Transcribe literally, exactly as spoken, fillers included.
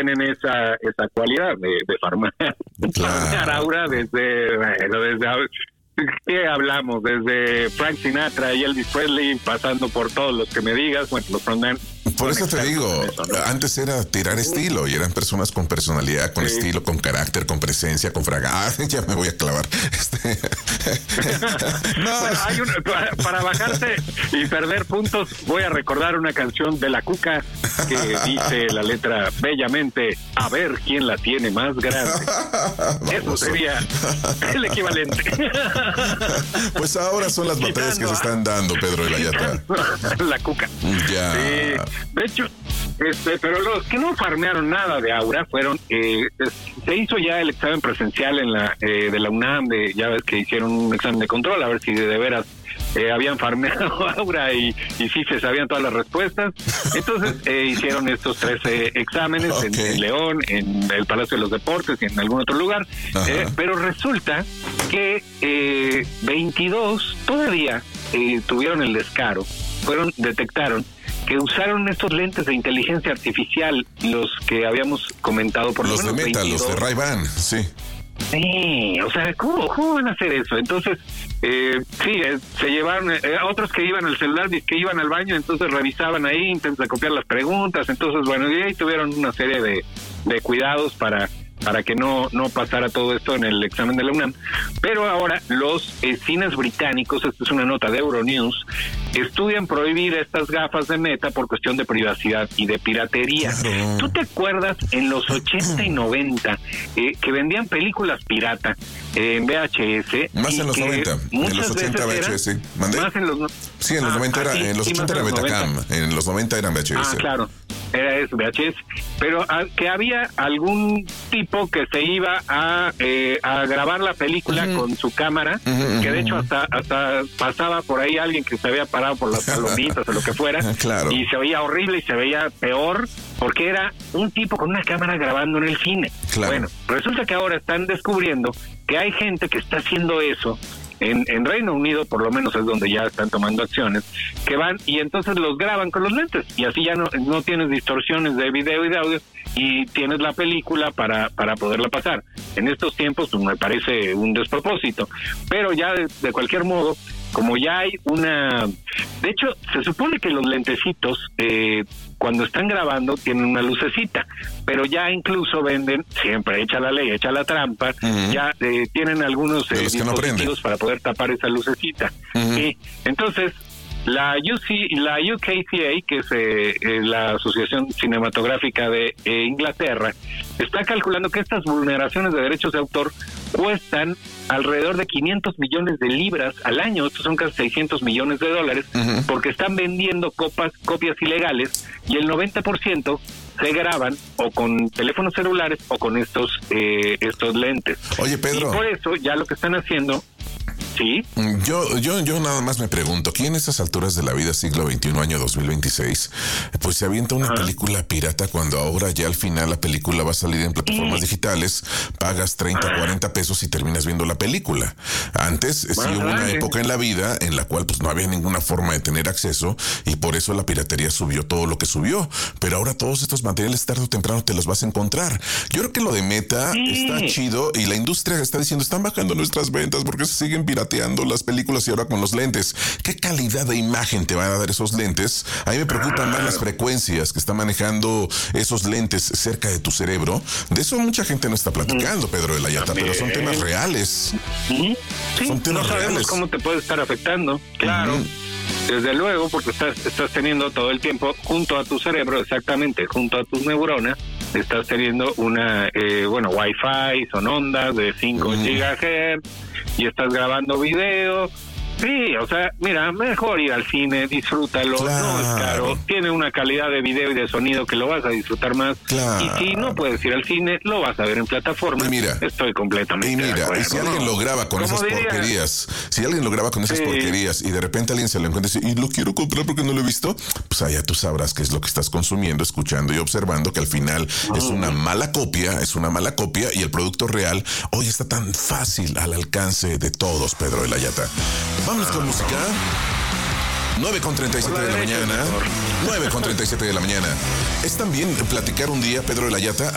tienen esa esa cualidad de, de farmar, claro. Aura desde, bueno, desde ¿qué hablamos? Desde Frank Sinatra y Elvis Presley, pasando por todos los que me digas, bueno, los frontman. Por eso te digo, eso, ¿no? Antes era tirar estilo y eran personas con personalidad, con sí. estilo, con carácter, con presencia, con fragancia. Ya me voy a clavar. Este... no. Bueno, hay una, para, para bajarse y perder puntos, voy a recordar una canción de La Cuca que dice la letra bellamente: a ver quién la tiene más grande. Eso sería el equivalente. Pues ahora son las batallas que se están dando, Pedro de la Yata. La Cuca. Ya. Sí. De hecho, este, pero los que no farmearon nada de Aura fueron, eh, se hizo ya el examen presencial en la eh, de la UNAM, de, ya ves que hicieron un examen de control a ver si de, de veras eh, habían farmeado Aura y, y sí se sabían todas las respuestas. Entonces eh, hicieron estos trece exámenes okay. en, en León, en el Palacio de los Deportes y en algún otro lugar, eh, pero resulta que eh, veintidós todavía eh, tuvieron el descaro, fueron detectaron que usaron estos lentes de inteligencia artificial, los que habíamos comentado por lo los menos de Meta, veintidós. Los de Ray-Ban, sí. Sí, o sea, ¿cómo, cómo van a hacer eso? Entonces, eh, sí, eh, se llevaron, eh, otros que iban al celular, que iban al baño, entonces revisaban ahí, intentan copiar las preguntas, entonces, bueno, y ahí tuvieron una serie de, de cuidados para para que no no pasara todo esto en el examen de la UNAM. Pero ahora los eh, cines británicos, esta es una nota de Euronews, estudian prohibir estas gafas de Meta por cuestión de privacidad y de piratería. Claro. ¿Tú te acuerdas en los ochenta y noventa eh, que vendían películas pirata eh, en V H S? Más en los noventa, en los ochenta V H S. ¿Mandé? Más en los, sí, en los ah, noventa era, en los ochenta era Betacam, en los noventa eran V H S. Ah, claro. Era eso, V H S, pero a, que había algún tipo que se iba a eh, a grabar la película uh-huh. con su cámara, uh-huh. que de hecho hasta hasta pasaba por ahí alguien que se había parado por las palomitas o lo que fuera, claro. y se veía horrible y se veía peor, porque era un tipo con una cámara grabando en el cine. Claro. Bueno, resulta que ahora están descubriendo que hay gente que está haciendo eso. En, en Reino Unido, por lo menos, es donde ya están tomando acciones, que van y entonces los graban con los lentes, y así ya no, no tienes distorsiones de video y de audio, y tienes la película para, para poderla pasar. En estos tiempos pues, me parece un despropósito, pero ya de, de cualquier modo, como ya hay una... De hecho, se supone que los lentecitos, eh, cuando están grabando, tienen una lucecita, pero ya incluso venden, siempre echa la ley, echa la trampa, uh-huh. ya eh, tienen algunos eh, dispositivos no para poder tapar esa lucecita. Uh-huh. Y entonces, la U C, la U K C A, que es eh, eh, la Asociación Cinematográfica de eh, Inglaterra, está calculando que estas vulneraciones de derechos de autor cuestan alrededor de quinientos millones de libras al año. Estos son casi seiscientos millones de dólares, uh-huh. porque están vendiendo copas, copias ilegales, y el noventa por ciento se graban o con teléfonos celulares o con estos eh, estos lentes. Oye, Pedro. Y por eso ya lo que están haciendo... Sí. Yo, yo, yo nada más me pregunto, ¿quién en estas alturas de la vida, siglo veintiuno, año dos mil veintiséis, pues se avienta una Ajá. película pirata cuando ahora ya al final la película va a salir en plataformas sí. digitales, pagas treinta, cuarenta pesos y terminas viendo la película? Antes bueno, sí hubo una época en la vida en la cual pues no había ninguna forma de tener acceso y por eso la piratería subió todo lo que subió, pero ahora todos estos materiales tarde o temprano te los vas a encontrar. Yo creo que lo de Meta sí. está chido y la industria está diciendo, están bajando nuestras ventas porque se siguen pirateando las películas y ahora con los lentes. ¿Qué calidad de imagen te van a dar esos lentes? A mí me preocupan más las frecuencias que están manejando esos lentes cerca de tu cerebro. De eso mucha gente no está platicando, Pedro de la Yata, pero son temas reales. Sí, son temas no sabemos reales. Cómo te puede estar afectando, claro. Uh-huh. Desde luego, porque estás, estás teniendo todo el tiempo junto a tu cerebro, exactamente, junto a tus neuronas, estás teniendo una, eh, bueno, Wi-Fi, son ondas de cinco uh-huh. gigahertz, y estás grabando video. Sí, o sea, mira, mejor ir al cine, disfrútalo, claro. no es caro, tiene una calidad de video y de sonido que lo vas a disfrutar más, claro. y si no puedes ir al cine, lo vas a ver en plataforma. Y mira, estoy completamente y mira, de acuerdo, y si alguien ¿no? lo graba con esas diría? porquerías, si alguien lo graba con esas sí. porquerías y de repente alguien se lo encuentra y dice, y lo quiero comprar porque no lo he visto, pues allá tú sabrás qué es lo que estás consumiendo, escuchando y observando, que al final uh-huh. es una mala copia, es una mala copia, y el producto real hoy está tan fácil al alcance de todos, Pedro de la Yata. Vamos con música. nueve con treinta y siete de la mañana. nueve con treinta y siete de la mañana. Es también platicar un día, Pedro de la Yata,